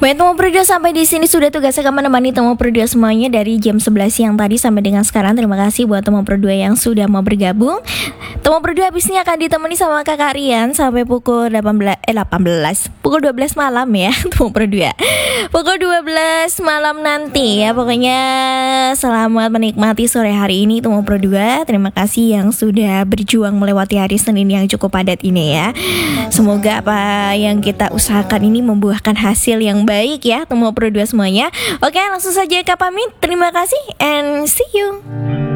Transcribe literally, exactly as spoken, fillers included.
Baik Temu Berdua, sampai di sini sudah tugasnya kamu menemani Temu Berdua semuanya dari jam sebelas siang tadi sampai dengan sekarang. Terima kasih buat Temu Berdua yang sudah mau bergabung. Temu Berdua habis ini akan ditemani sama Kakak Rian sampai pukul delapan belas eh delapan belas pukul dua belas malam ya. Temu Berdua pukul dua belas malam nanti ya. Pokoknya selamat menikmati sore hari ini Temu Berdua. Terima kasih yang sudah berjuang melewati hari Senin yang cukup padat ini ya. Semoga apa yang kita usahakan ini membuahkan hasil yang baik ya Temu Berdua semuanya. Oke, langsung saja Kak pamit. Terima kasih and see you.